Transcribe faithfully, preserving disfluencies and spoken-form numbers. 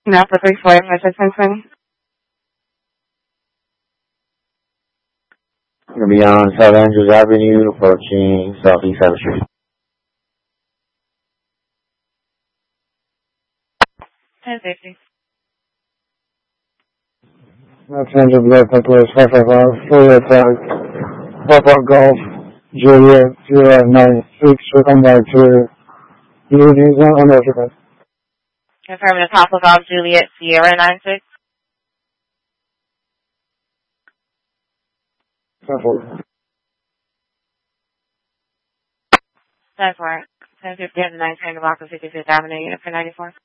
Now for three forty, five six nine twenty. Gonna be on South Andrews Avenue, approaching Southeast seventh Street. ten fifty. Los Angeles Blood Place, five five five, full attack, Papa Golf, Juliet, zero nine six, we'll come back to you, he's not on the Confirming the Papa Golf Juliet Sierra nine six. That's right. ten fifty at the nine ten block of fifty-fifth Avenue, unit for ninety-four.